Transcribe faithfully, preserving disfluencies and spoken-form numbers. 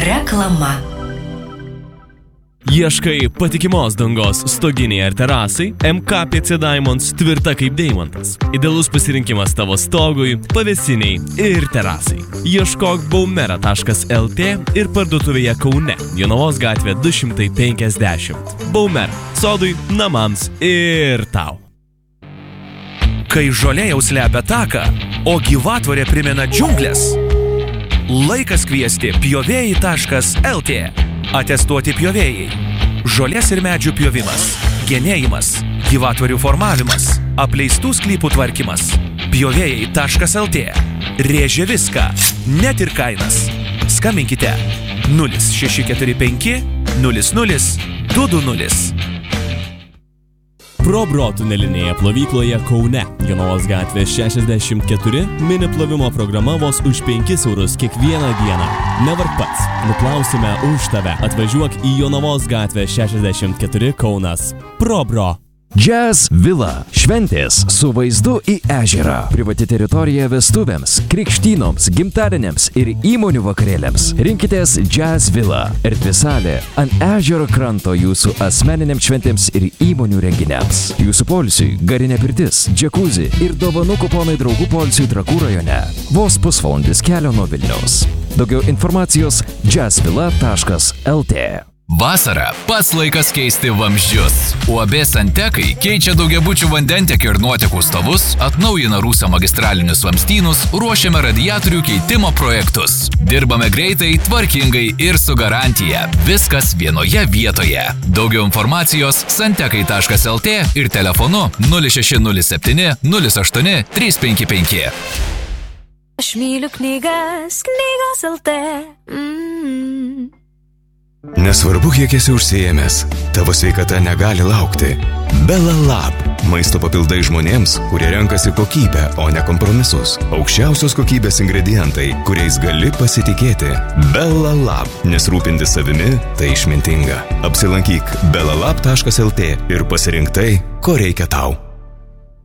Reklama. Ieškai patikimos dangos stoginėje ar terasai? M K P C Diamonds tvirta kaip deimantas. Idealus pasirinkimas tavo stogui, pavėsiniai ir terasai. Ieškok baumera taškas el tė ir parduotuvėje Kaune, Jonavos gatvė du šimtai penkiasdešimt. Baumera. Sodui, namams ir tau. Kai žolė jau slepia taką, o gyvatvorė primena džiunglės, laikas kviesti pjovėjai taškas el tė. Atestuoti pjovėjai. Žolės ir medžių pjovimas, genėjimas, gyvatvorių formavimas, apleistų sklypų tvarkymas. Pjovėjai taškas el tė. Rėžia viską, net ir kainas. Skambinkite nulis šeši keturi penki nulis nulis du du nulis. ProBro tunelinėje plovykloje Kaune, Jonavos gatvė šešiasdešimt keturi, mini plovimo programa vos už penkis eurus kiekvieną dieną. Nevark pats, nuplausime už tave. Atvažiuok į Jonavos gatvę šešiasdešimt keturi Kaunas. ProBro. Jazz Villa. Šventės su vaizdu į ežerą. Privati teritorija vestuvėms, krikštynoms, gimtadieniams ir įmonių vakarėliams. Rinkitės Jazz Villa. Erdvi salė ant ežero kranto jūsų asmeniniams šventėms ir įmonių renginiams. Jūsų poilsiui garinė pirtis, džakuzi ir dovanų kuponai draugų poilsiui Trakų rajone. Vos pusvalandis kelio nuo Vilniaus. Daugiau informacijos jazz villa taškas el tė. Vasara pats laikas keisti vamzdžius. U A B Santekai keičia daugiabučių vandentekio ir nuotekų stovus, atnaujina Rūsio magistralinius vamzdynus, ruošiame radiatorių keitimo projektus. Dirbame greitai, tvarkingai ir su garantija. Viskas vienoje vietoje. Daugiau informacijos santekai taškas el tė ir telefonu nulis šeši nulis septyni nulis aštuoni trys penki penki. Aš myliu knygas, knygos el tė. Mm. Nesvarbu, kiek esi užsiėmęs, tavo sveikata negali laukti. Bella Lab. Maisto papildai žmonėms, kurie renkasi kokybę, o ne kompromisus. Aukščiausios kokybės ingredientai, kuriais gali pasitikėti. Bella Lab. Nes rūpintis savimi – tai išmintinga. Apsilankyk bella lab taškas el tė ir pasirink tai, ko reikia tau.